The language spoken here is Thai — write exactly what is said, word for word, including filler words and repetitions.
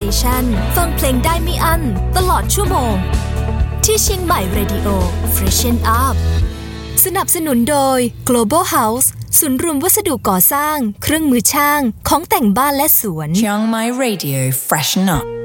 Station ฟังเพลงได้ไม่อั้นตลอดชั่วโมงที่เชียงใหม่ Radio Freshen Up สนับสนุนโดย Global House ศูนย์รวมวัสดุก่อสร้างเครื่องมือช่างของแต่งบ้านและสวน Chiang Mai Radio Freshen Up